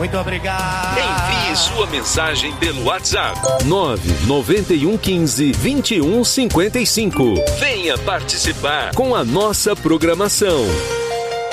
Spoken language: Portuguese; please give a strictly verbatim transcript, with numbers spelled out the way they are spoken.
Muito obrigado. Envie sua mensagem pelo WhatsApp nove nove um quinze, vinte e um cinquenta e cinco. Venha participar com a nossa programação.